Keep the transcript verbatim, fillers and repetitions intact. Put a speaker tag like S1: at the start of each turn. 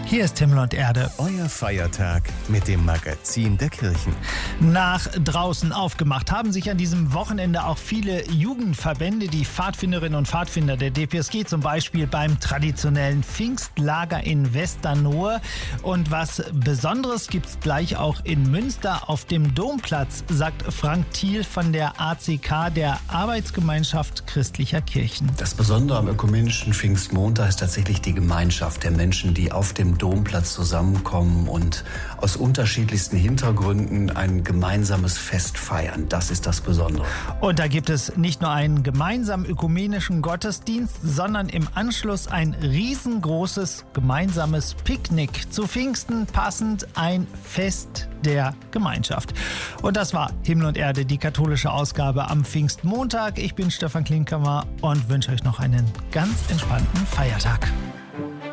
S1: Hier ist Himmel und Erde.
S2: Euer Feiertag mit dem Magazin der Kirchen.
S1: Nach draußen aufgemacht haben sich an diesem Wochenende auch viele Jugendverbände, die Pfadfinderinnen und Pfadfinder der D P S G, zum Beispiel beim traditionellen Pfingstlager in Westernohe. Und was Besonderes gibt es gleich auch in Münster auf dem Domplatz, sagt Frank Thiel von der A C K, der Arbeitsgemeinschaft christlicher Kirchen.
S3: Das Besondere am ökumenischen Pfingstmontag ist tatsächlich die Gemeinschaft der Menschen, die auf dem Domplatz zusammenkommen und aus unterschiedlichsten Hintergründen ein gemeinsames Fest feiern. Das ist das Besondere.
S1: Und da gibt es nicht nur einen gemeinsamen ökumenischen Gottesdienst, sondern im Anschluss ein riesengroßes gemeinsames Picknick. Zu Pfingsten passend ein Fest der Gemeinschaft. Und das war Himmel und Erde, die katholische Ausgabe am Pfingstmontag. Ich bin Stefan Klinkhammer und wünsche euch noch einen ganz entspannten Feiertag.